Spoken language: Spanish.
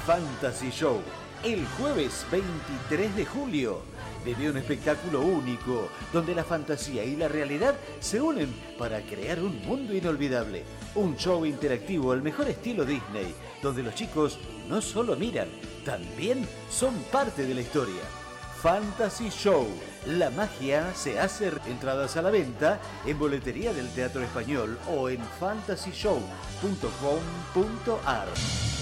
Fantasy Show. El jueves 23 de julio vive un espectáculo único donde la fantasía y la realidad se unen para crear un mundo inolvidable. Un show interactivo al mejor estilo Disney, donde los chicos no solo miran, también son parte de la historia. Fantasy Show. La magia se hace. Entradas a la venta en boletería del Teatro Español o en fantasyshow.com.ar.